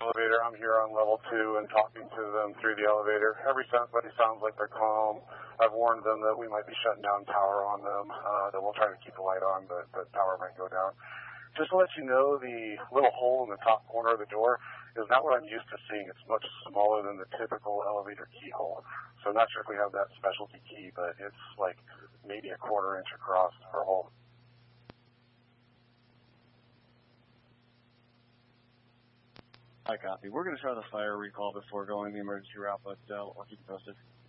elevator. I'm here on level 2 and talking to them through the elevator. Everybody sounds like they're calm. I've warned them that we might be shutting down power on them, that we'll try to keep the light on, but the power might go down. Just to let you know, the little hole in the top corner of the door is not what I'm used to seeing. It's much smaller than the typical elevator keyhole. So I'm not sure if we have that specialty key, but it's like maybe a 1/4 inch across per hole. I copy. We're going to try the fire recall before going the emergency route, but I'll keep you posted.